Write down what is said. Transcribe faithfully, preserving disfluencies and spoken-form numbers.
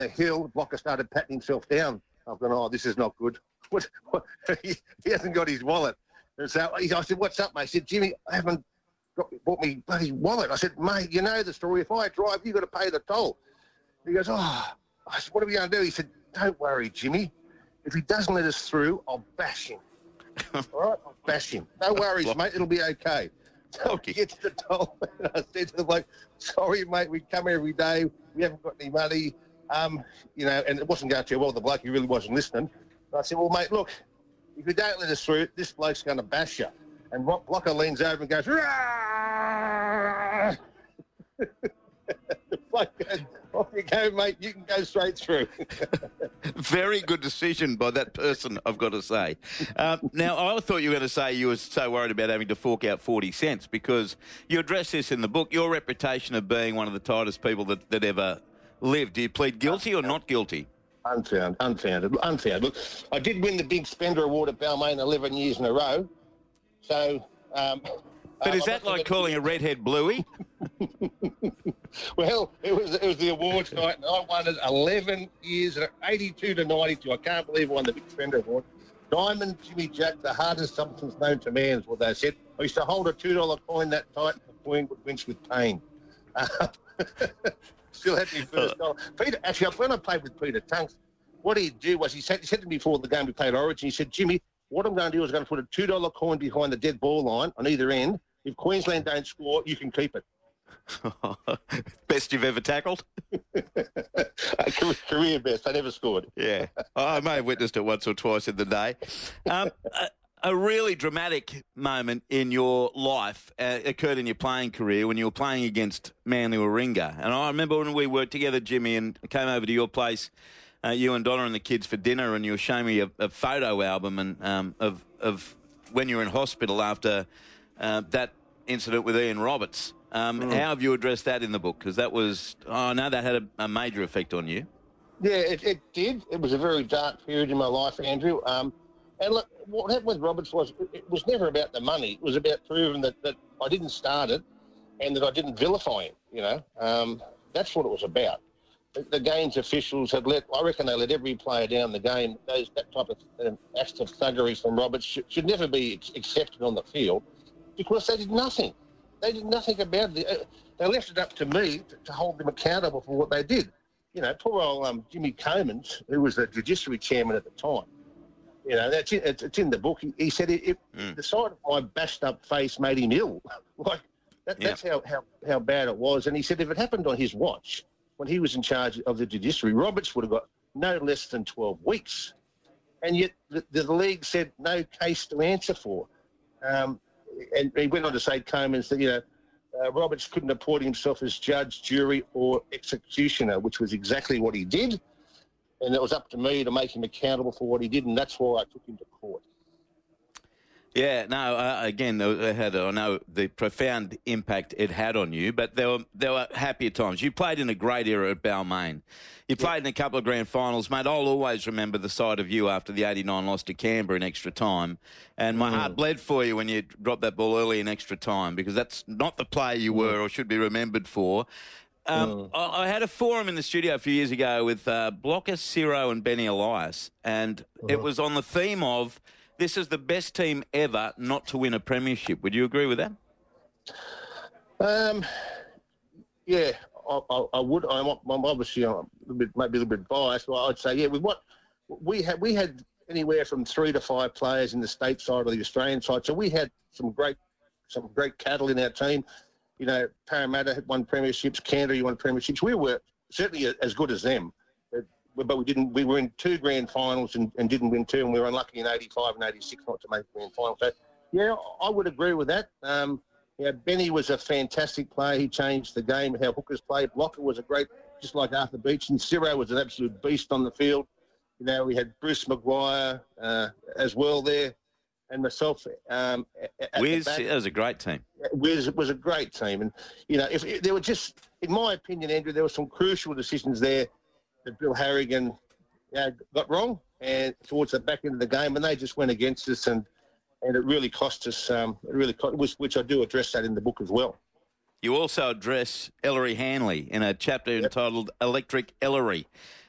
the hill, Blocker started patting himself down. I've gone, oh, this is not good. What, what? he, he hasn't got his wallet. And so I said, what's up, mate? He said, Jimmy, I haven't got, bought me bloody wallet. I said, mate, you know the story. If I drive, you've got to pay the toll. He goes, oh. I said, what are we going to do? He said, don't worry, Jimmy. If he doesn't let us through, I'll bash him. All right? I'll bash him. No worries, mate. It'll be okay. So he gets the toll. And I said to the bloke, sorry, mate, we come every day. We haven't got any money. Um, you know, and it wasn't going too well. The bloke, he really wasn't listening. And I said, well, mate, look, if you don't let us through, this bloke's going to bash you. And Blocker leans over and goes, Rah! The bloke goes, off you go, mate. You can go straight through. Very good decision by that person, I've got to say. Um, now, I thought you were going to say you were so worried about having to fork out forty cents because you address this in the book, your reputation of being one of the tightest people that, that ever lived. Do you plead guilty or not guilty? Unfounded, unfounded, unfounded. Look, I did win the Big Spender Award at Balmain eleven years in a row. So... Um, But is um, that like calling a redhead bluey? Well, it was it was the awards night, and I won it eleven years, eighty-two to ninety-two. I can't believe I won the Big Spender Award. Diamond Jimmy Jack, the hardest substance known to man, is what they said. I used to hold a two dollar coin that tight, the coin would winch with pain. Uh, still had me first dollar. Peter, actually, when I played with Peter Tunks, what he'd do was he said, he said to me before the game we played Origin, he said, Jimmy, what I'm going to do is I'm going to put a two dollar coin behind the dead ball line on either end. If Queensland don't score, you can keep it. Best you've ever tackled? Career best. I never scored. Yeah. I may have witnessed it once or twice in the day. Um, a, a really dramatic moment in your life uh, occurred in your playing career when you were playing against Manly Warringah. And I remember when we worked together, Jimmy, and came over to your place, uh, you and Donna and the kids for dinner, and you were showing me a, a photo album and um, of, of when you were in hospital after... Uh, that incident with Ian Roberts. Um, mm. How have you addressed that in the book? Because that was, oh, no, that had a, a major effect on you. Yeah, it, it did. It was a very dark period in my life, Andrew. Um, and look, what happened with Roberts was it, it was never about the money. It was about proving that, that I didn't start it and that I didn't vilify him, you know. Um, that's what it was about. The, the games officials had let, I reckon they let every player down the game. Those That type of um, acts of thuggery from Roberts should, should never be ex- accepted on the field. Because they did nothing. They did nothing about it. They left it up to me to, to hold them accountable for what they did. You know, poor old um, Jimmy Comins, who was the judiciary chairman at the time, you know, that's in, it's, it's in the book. He, he said it, it, mm. the sight of my bashed up face made him ill. like that, yeah. That's how, how, how bad it was. And he said if it happened on his watch, when he was in charge of the judiciary, Roberts would have got no less than twelve weeks. And yet the, the league said no case to answer for. Um, And he went on to say, Comins, that, you know, uh, Roberts couldn't appoint himself as judge, jury or executioner, which was exactly what he did. And it was up to me to make him accountable for what he did, and that's why I took him to court. Yeah, no, uh, again, they had, I know the profound impact it had on you, but there were there were happier times. You played in a great era at Balmain. You played yeah. in a couple of grand finals, mate. I'll always remember the sight of you after the eighty-nine loss to Canberra in extra time. And my mm. heart bled for you when you dropped that ball early in extra time, because that's not the player you were mm. or should be remembered for. Um, mm. I, I had a forum in the studio a few years ago with uh, Blocker, Ciro and Benny Elias, and mm. it was on the theme of this is the best team ever not to win a premiership. Would you agree with that? Um, yeah, I, I, I would. I'm, I'm obviously I'm a little bit, maybe a little bit biased, but I'd say, yeah, with what we had, we had anywhere from three to five players in the state side or the Australian side. So we had some great, some great cattle in our team. You know, Parramatta had won premierships, Canterbury won premierships. We were certainly as good as them. But we didn't. We were in two grand finals and, and didn't win two, and we were unlucky in eighty-five and eighty-six not to make the grand final. So, yeah, I would agree with that. Um, yeah, Benny was a fantastic player. He changed the game, how hookers played. Blocker was a great, just like Arthur Beach, and Ciro was an absolute beast on the field. You know, we had Bruce Maguire uh, as well there, and myself. Um, Wiz, that was a great team. Wiz was a great team, and you know, if, if there were just, in my opinion, Andrew, there were some crucial decisions there that Bill Harrigan you know, got wrong, and towards the back end of the game, and they just went against us, and, and it really cost us. Um, it really cost, which, which I do address that in the book as well. You also address Ellery Hanley in a chapter yep. entitled "Electric Ellery."